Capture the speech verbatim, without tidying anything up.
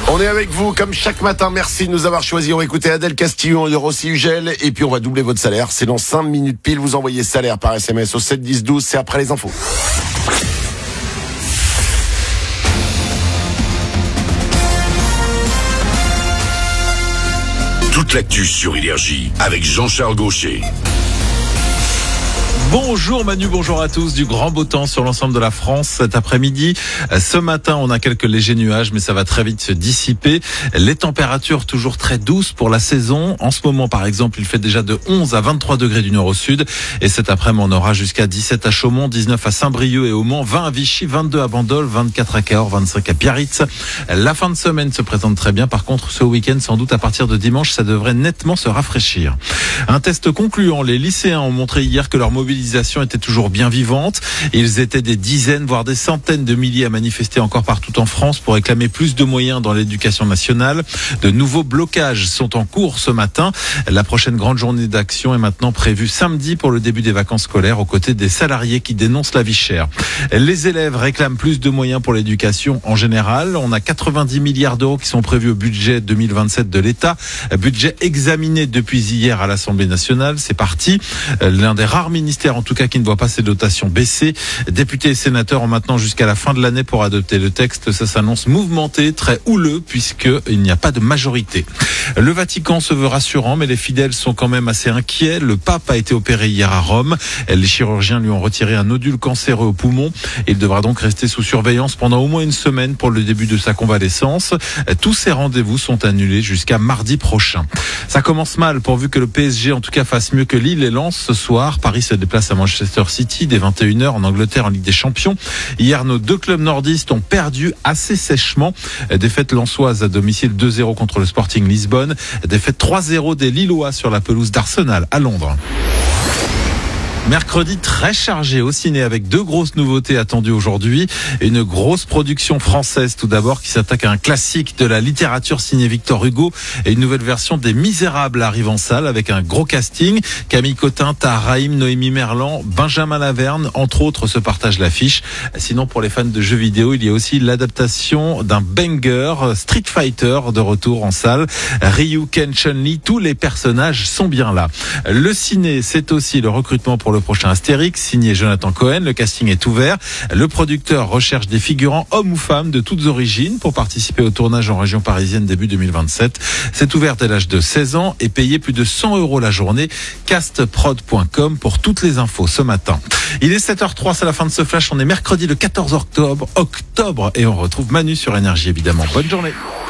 On est avec vous comme chaque matin. Merci de nous avoir choisis. On va écouter Adèle Castillon et Rossi Ugel. Et puis on va doubler votre salaire. C'est dans cinq minutes pile. Vous envoyez salaire par S M S au sept dix douze. C'est après les infos. Toute l'actu sur Énergie avec Jean-Charles Gaucher. Bonjour Manu, bonjour à tous. Du grand beau temps sur l'ensemble de la France cet après-midi. Ce matin, on a quelques légers nuages, mais ça va très vite se dissiper. Les températures toujours très douces pour la saison. En ce moment, par exemple, il fait déjà de onze à vingt-trois degrés du nord au sud. Et cet après-midi, on aura jusqu'à dix-sept à Chaumont, dix-neuf à Saint-Brieuc et au Mans, vingt à Vichy, vingt-deux à Bandol, vingt-quatre à Cahors, vingt-cinq à Biarritz. La fin de semaine se présente très bien. Par contre, ce week-end, sans doute à partir de dimanche, ça devrait nettement se rafraîchir. Un test concluant. Les lycéens ont montré hier que leur mobilisation était toujours bien vivante. Ils étaient des dizaines, voire des centaines de milliers à manifester encore partout en France pour réclamer plus de moyens dans l'éducation nationale. De nouveaux blocages sont en cours ce matin. La prochaine grande journée d'action est maintenant prévue samedi pour le début des vacances scolaires aux côtés des salariés qui dénoncent la vie chère. Les élèves réclament plus de moyens pour l'éducation en général. On a quatre-vingt-dix milliards d'euros qui sont prévus au budget deux mille vingt-sept de l'État. Budget examiné depuis hier à l'Assemblée nationale. C'est parti. L'un des rares ministères en tout cas qui ne voit pas ses dotations baisser. Députés et sénateurs ont maintenant jusqu'à la fin de l'année pour adopter le texte. Ça s'annonce mouvementé, très houleux puisqu'il n'y a pas de majorité. Le Vatican se veut rassurant, mais les fidèles sont quand même assez inquiets. Le pape a été opéré hier à Rome. Les chirurgiens lui ont retiré un nodule cancéreux au poumon. Il devra donc rester sous surveillance pendant au moins une semaine pour le début de sa convalescence. Tous ces rendez-vous sont annulés jusqu'à mardi prochain. Ça commence mal pourvu que le P S G en tout cas fasse mieux que Lille et Lens ce soir. Paris se déplace à Manchester City dès vingt et une heures en Angleterre en Ligue des Champions. Hier, nos deux clubs nordistes ont perdu assez sèchement. Défaite lensoise à domicile deux zéro contre le Sporting Lisbonne. Défaite trois zéro des Lillois sur la pelouse d'Arsenal à Londres. Mercredi très chargé au ciné avec deux grosses nouveautés attendues aujourd'hui. Une grosse production française tout d'abord qui s'attaque à un classique de la littérature signé Victor Hugo et une nouvelle version des Misérables arrive en salle avec un gros casting. Camille Cotin, Tahar Rahim, Noémie Merlan, Benjamin Laverne, entre autres, se partagent l'affiche. Sinon, pour les fans de jeux vidéo, il y a aussi l'adaptation d'un banger, Street Fighter, de retour en salle. Ryu, Ken, Chun-Li, tous les personnages sont bien là. Le ciné, c'est aussi le recrutement pour le prochain Astérix, signé Jonathan Cohen. Le casting est ouvert. Le producteur recherche des figurants, hommes ou femmes, de toutes origines pour participer au tournage en région parisienne début deux mille vingt-sept. C'est ouvert dès l'âge de seize ans et payé plus de cent euros la journée. castprod point com pour toutes les infos ce matin. Il est sept heures zéro trois, c'est la fin de ce flash. On est mercredi le quatorze octobre, octobre et on retrouve Manu sur Énergie évidemment. Bonne journée.